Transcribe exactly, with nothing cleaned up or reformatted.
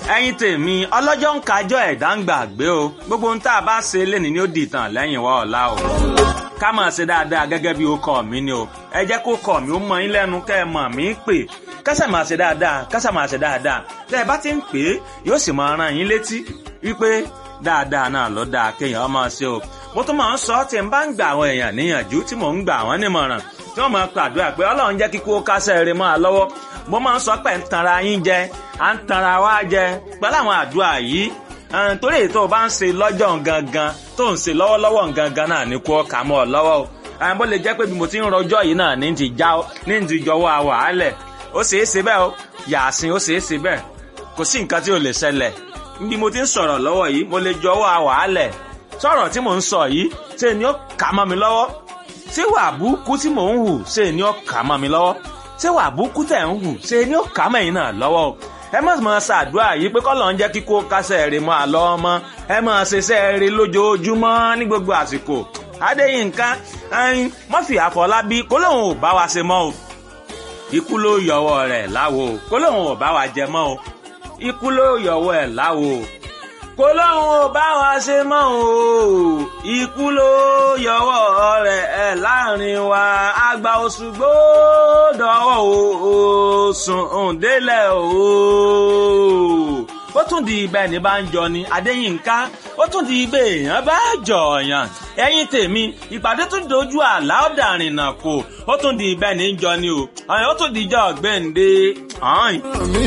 ẹ̀yin tèmi ọlọ́jọ́ ń kájọ́ ẹ̀dá ń gbàgbé o gbogbo ohun tá a bá ṣe lénìí ni ó di ìtàn lẹ́yìn wa ọ̀la o ká máa ṣe dáadáa gẹ́gẹ́ bí ó kọ́ mi ni o ẹ jẹ́ kó kọ́ mi ó mọ yín lẹ́nu kẹ́ ẹ mọ̀ mí pè kásà máa ṣe dáadáa kásà máa ṣe dáadáa tẹ́ ẹ bá ti ń pè é yóò sì máa rán yín létí wípé dáadáa náà ló dáa kéèyàn máa ṣe o mo tún máa ń sọ tí n bá ń gbà àwọn èèyàn níyànjú tí mò ń gbà wọ́n nímọ̀ràn tí wọ́n máa pàdúrà pé ọlọ́run jẹ́ kíkó kásẹ̀ rẹ̀ máa lọ́wọ́ mo máa ń sọ pé ń tanra yín jẹ à ń tanra wá jẹ pẹ̀lú àwọn àdúrà yìí torí èyí tó o bá ń ṣe lọ́jọ́ gangan tó ń ṣe lọ́wọ́lọ́wọ́ gangan náà ní kó kà mọ́ ọ lọ́wọ́ o bó lè jẹ́ pé bí mo ti ń rọjọ́ yìí náà ní ti já ní ti jọwọ́ àwàálẹ̀ ó ṣeé ṣe bẹ́ẹ̀ o yàásìn ó ṣeé ṣe bẹ́ẹ̀ kò sí nǹkan tí ò lè ṣẹlẹ̀ bí mo ti ń sọ̀rọ̀ lọ́wọ́ yìí mo lè jọwọ́ àwàálẹ̀ sọ̀rọ̀ tí mò ń sọ yìí ṣe ni ó kà mọ́ mi lọ́wọ́ ṣé wà búkú tí mò ń hù ṣe ni ó kà mọ́ mi lọ́wọ́ ṣé wà búkú tẹ̀ ń hù ṣe ni ó kà mọ́ ẹ̀yin náà lọ́wọ́ o ẹ má máa ṣàdúrà yìí pé kọ́lọ̀ ń jẹ́ kíkó kásẹ̀ rè mọ́ àlọ́ ọmọ ẹ máa ṣiṣẹ́ rè lójoojúmọ́ ní gbogbo àsìkò Adéyínká ẹyin Murphy Àfọlábí kó lóun ò bá wa ṣe mọ́ o ikú ló yọwọ́ rẹ̀ láwo kó lóun ò bá wa jẹ mọ́ o ikú ló yọwọ́ ẹ̀ láwo kó lóun ò bá wa ṣe mọ́ o ikú ló yọwọ́ rẹ̀ ẹ̀ láàrin wa àgbà Òṣùgbó dọ̀wọ́ o sùn òǹdélẹ̀ o ó tún di ibẹ̀ ní bá ń jọ ni Adéyínká ó tún di ibẹ̀ èèyàn bá jọ̀ọ̀yàn ẹ̀yin tèmi ìpàdé tún dojú àlá ọ̀dàrin náà kò ó tún di ibẹ̀ ní jọ ni o ó tún di ìjọ ọ̀gbẹ́ǹde.